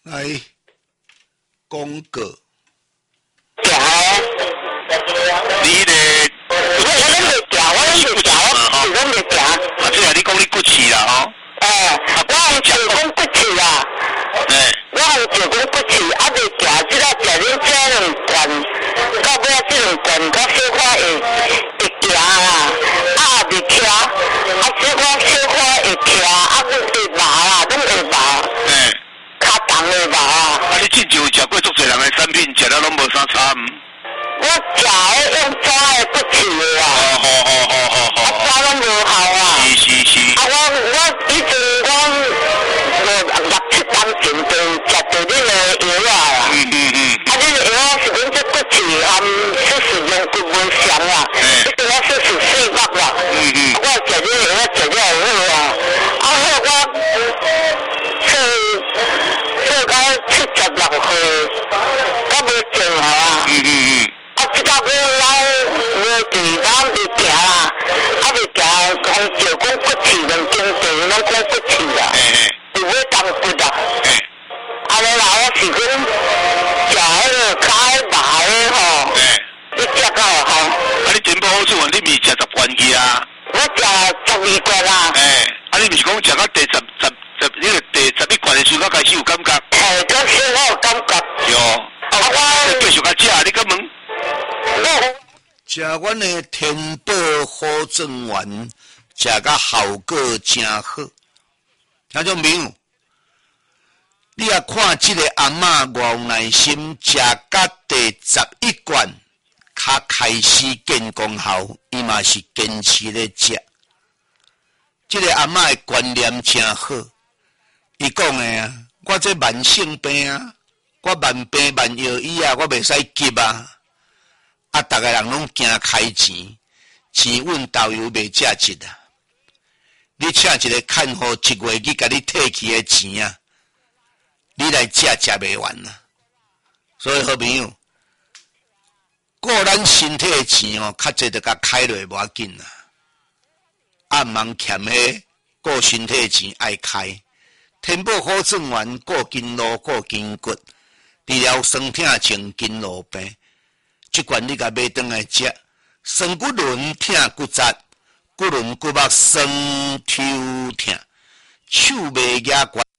来公告。 调你咧， 我拢袂调，我拢袂调，我是拢袂调。 啊，即系你讲你骨刺啦，吼。 我有手讲骨刺啦。我有手讲骨刺，啊袂调，即个调你这两罐，到尾这两罐，我小可会行啦，啊袂徛，啊小可会徛，啊佮会麻啦，拢会麻。较重的麻啊。 啊，你之前有食过足侪人的产品，食了拢无啥差。 我食的用抓的骨刺的啦。啊抓拢无效啊。 是。 啊我以前我6、7年前就食到你的药啊。啊你的药是阮这骨刺出使用骨无相啊。你对我出使细目啦。我食你的药食了好啊。啊好我做到76岁，我无正好啊。啊，即到我来无地方袂行啦，啊袂行，讲就讲骨刺，两经病拢讲骨刺啦，有尾当骨啦。安尼啦，我是讲食迄个较麻的吼，你食到吼。 啊，你真不好处啊！你未食10罐去啊？ 我食12罐啦。 啊，你毋是讲食到第11罐的时候开始有感觉？ 这时我有感觉。 对哦。啊，我继续甲食，你敢问？ 食阮的天宝好正丸，食甲效果真好。听众朋友，你也看这个阿嬷偌有耐心，食甲第11罐，较开始见功效，伊嘛是坚持咧食。这个阿嬷的观念真好，伊讲的啊，我这慢性病啊，我慢病慢药医啊，我袂使急啊。啊，逐个人拢惊开钱，钱阮导游袂借一啊。你请一个看护1月去甲你摕去的钱啊，你来食袂完啊。所以好朋友，顾咱身体的钱哦，较济就甲开落无要紧啦。暗忙欠迄顾身体的钱爱开，天宝好转丸顾筋络顾筋骨，治疗酸痛穿筋络病。这罐你甲买转来食，酸骨轮痛骨折，骨轮骨肉酸抽痛，手袂举悬。